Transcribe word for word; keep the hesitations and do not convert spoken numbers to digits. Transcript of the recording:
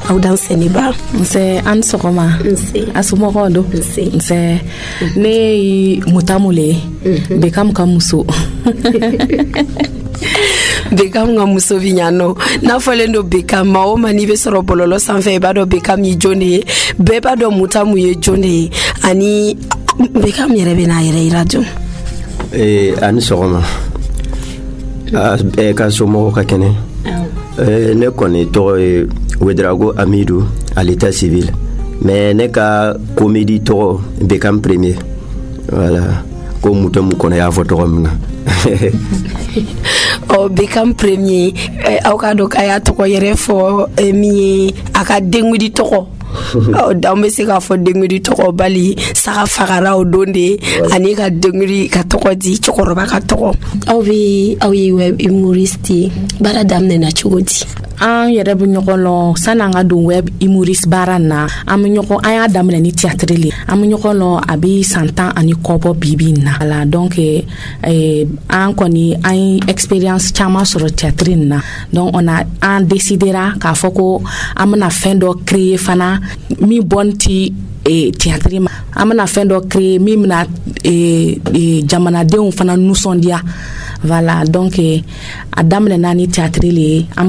aw dan seniba nse an sogoma nse asumoko do nse nse ne mutamule bekam kamuso Bekam nga muso vinyano na folendo Bekam ma o mani be soro bololo sanfɛ ba do Bekam yi jone be ba do mutamu ye jone ani Bekam yɛrɛ bɛ na yɛrɛ ira jo eh ani sogoma a e ka somo ka kene eh ne koni to Wedrago Amidou à l'état civil mais ne ka comédie to Bekam premier voilà ko mutamu kono ya photo komna o Bekam premier aw ka do ka ya to ko yɛrɛ fo mi aka dengudi to ko o dambe se ka fo dengudi to ko bali saka fagara o donde ani ka dengudi ka to ko di chokoroba ka to ko aw bi aw yi web humoriste bara damne na chogodi an yɛrɛ bɛ ɲɔgɔn lɔn sanni an ka don web humoriste baara na an bɛ ɲɔgɔn an y'a daminɛ ni théâtre le an bɛ ɲɔgɔn lɔn a bɛ san tan ani kɔbɔ bibi na ala donc eh, an kɔni an ye expérience caman sɔrɔ théâtre na donc on a an décidera k'a fɔ ko an bɛna fɛn dɔ créer fana min bɔn ti e théâtre ma an bɛna fɛn dɔ créer min bɛna e, e, jamanadenw fana nisɔndiya voilà donc a daminɛ na ni théâtre le